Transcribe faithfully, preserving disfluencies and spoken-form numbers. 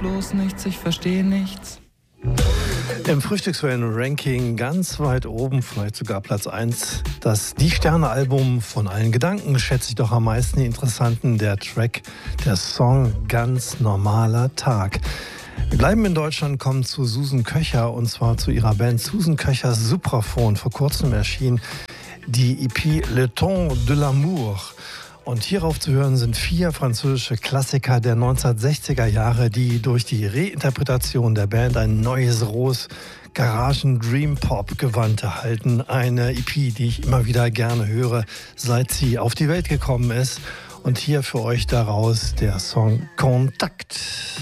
bloß nichts, ich verstehe nichts. Im Frühstückswellen-Ranking ganz weit oben, vielleicht sogar Platz eins, das Die-Sterne-Album von allen Gedanken, schätze ich doch am meisten die interessanten, der Track, der Song Ganz normaler Tag. Wir bleiben in Deutschland, kommen zu Susan Köcher und zwar zu ihrer Band Susan Köchers Supraphon. Vor kurzem erschien die E P Le Temps de l'Amour. Und hierauf zu hören sind vier französische Klassiker der neunzehnhundertsechziger Jahre, die durch die Reinterpretation der Band ein neues, rohes Garagen-Dream-Pop-Gewand erhalten. Eine E P, die ich immer wieder gerne höre, seit sie auf die Welt gekommen ist. Und hier für euch daraus der Song Kontakt.